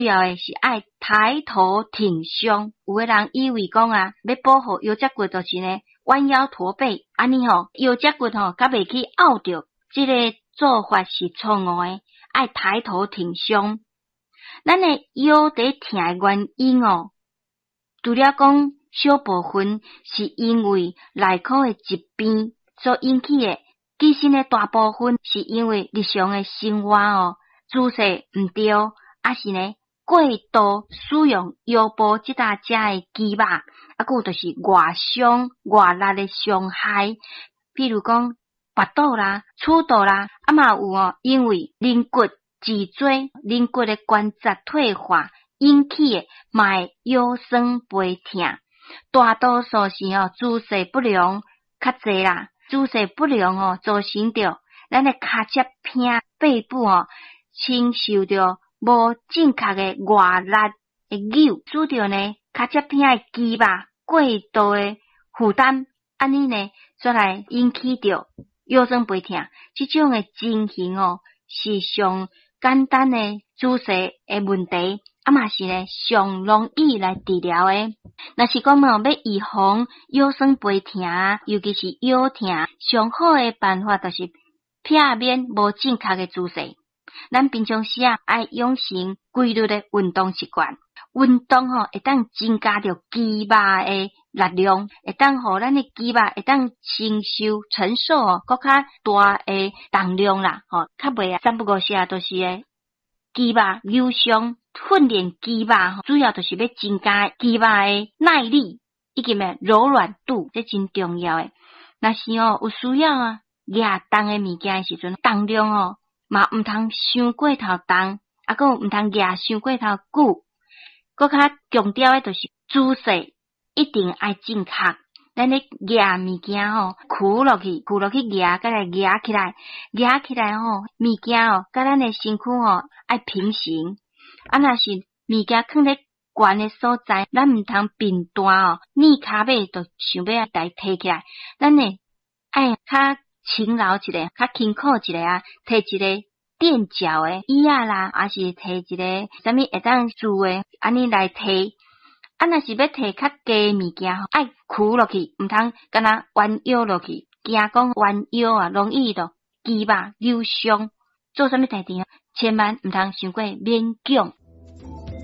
要诶是爱抬头挺胸。有诶人以为讲啊，要保护腰脊骨就是呢弯腰驼背，安尼吼腰脊骨吼甲袂去拗着，即个做法是错误诶。爱抬头挺胸，咱诶腰伫疼诶原因哦，除了讲小部分是因为内科诶疾病所引起诶，其实呢大部分是因为日常诶生活哦姿势毋对，还是呢过度使用腰部即搭遮诶肌肉，啊，有就是外伤外力诶伤害，譬如讲跋倒啦、杵倒啦，啊嘛有哦，因为人骨脊椎、人骨诶关节退化引起诶，嘛会腰酸背痛。大多数是姿势不良较侪啦，姿势不良造成着咱诶骹脊偏背部承受着无正确诶外力诶扭，使着呢骹脊偏诶肌肉过度诶负担，安尼呢则来引起着腰酸背痛。即种诶情形是上简单诶姿势诶问题。啊嘛是呢，上容易来治疗诶。若是讲要预防腰酸背痛，尤其是腰痛，上好诶办法就是避免无正确诶姿势。咱平常时爱养成规律诶运动习惯，运动会当增加着肌肉诶力量，会当互咱诶肌肉会当承受较大诶重量啦，较袂三不五时都是诶肌肉扭伤。训练肌肉主要就是要增加肌肉的耐力以及柔软度，这真重要诶。若是有需要压重的物件的时阵，重量嘛毋通伤过头重，啊，佮毋通压伤过头久。佮较强调的就是姿势一定爱正确。咱咧压物件箍落去压，甲来压起来物件甲咱的身躯爱平行。啊，若是物件放咧悬诶所在，咱毋通并单逆骹尾，就想要来提起来。咱呢爱较勤劳一个，较辛苦一个摕一个垫脚诶椅仔啦，还是摕一个啥物会当做诶，安尼来摕。啊，若是要摕较低物件，爱箍落去，毋通干那弯腰落去，惊讲弯腰容易着肌肉扭伤。做啥物代志千万毋通伤过勉强。